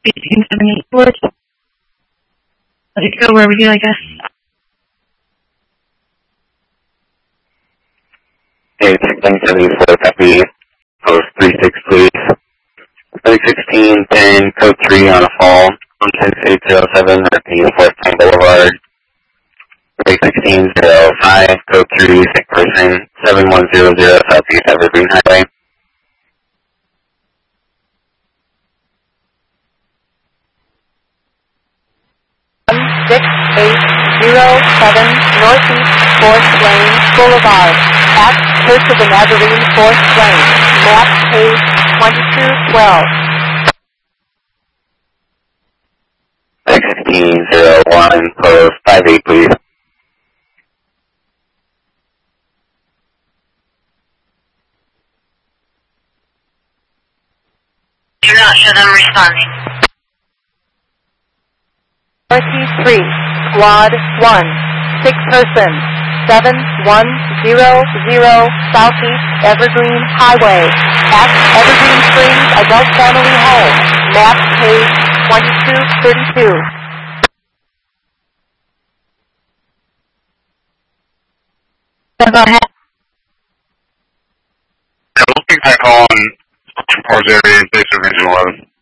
1878 Let it go wherever you, I guess. Okay, 1674, copy. Post 36, please. 316, 10, code 3 on a fall. 16807, Northeast Fort Payne Boulevard. 31605, code 3, sick person. 7100, Southeast Evergreen Highway. 16807 Northeast 4th Lane Boulevard at Church of the Nazarene 4th Lane. Map page 2212. 1601, post 58, please. Do not show them responding. 43, Squad 1, 6 persons, 7100 Southeast Evergreen Highway, at Evergreen Springs Adult Family Home, map page 2232. Go ahead. I don't think I call on 2 area, base of Regional 11.